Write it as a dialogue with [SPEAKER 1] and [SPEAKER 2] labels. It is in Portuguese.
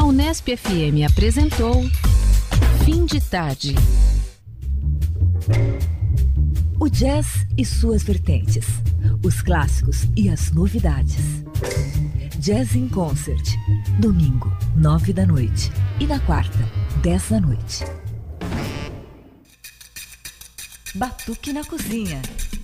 [SPEAKER 1] Unesp FM apresentou Fim de Tarde.
[SPEAKER 2] O jazz e suas vertentes, os clássicos e as novidades. Jazz in Concert, domingo, 9 da noite e na quarta, 10 da noite. Batuque na Cozinha.